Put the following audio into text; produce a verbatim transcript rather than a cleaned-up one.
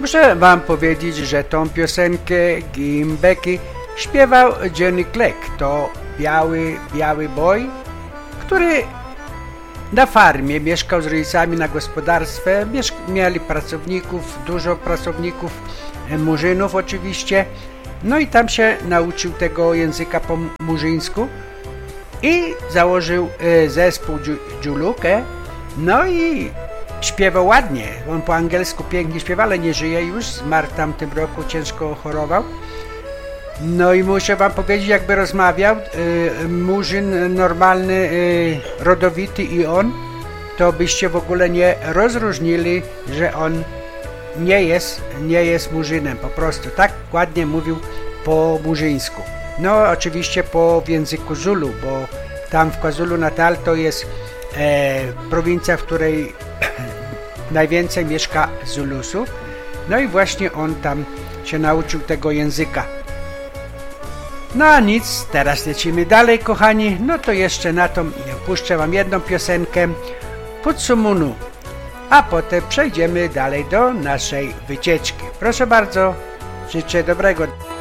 Muszę wam powiedzieć, że tą piosenkę Gimbeki śpiewał Johnny Clegg. To biały, biały boy, który na farmie mieszkał z rodzicami na gospodarstwie. Mieli pracowników, dużo pracowników, murzynów oczywiście. No i tam się nauczył tego języka po murzyńsku i założył zespół Julukę. No i śpiewał ładnie. On po angielsku pięknie śpiewa, ale nie żyje już. Zmarł w tamtym roku, ciężko chorował. No i muszę wam powiedzieć, jakby rozmawiał yy, murzyn normalny, yy, rodowity i on, to byście w ogóle nie rozróżnili, że on nie jest, nie jest murzynem. Po prostu tak ładnie mówił po murzyńsku. No oczywiście po w języku Zulu, bo tam w KwaZulu Natal to jest e, prowincja, w której najwięcej mieszka Zulusów. No i właśnie on tam się nauczył tego języka. No a nic, teraz lecimy dalej, kochani. No to jeszcze na to puszczę wam jedną piosenkę Putsumunu, a potem przejdziemy dalej do naszej wycieczki. Proszę bardzo, życzę dobrego.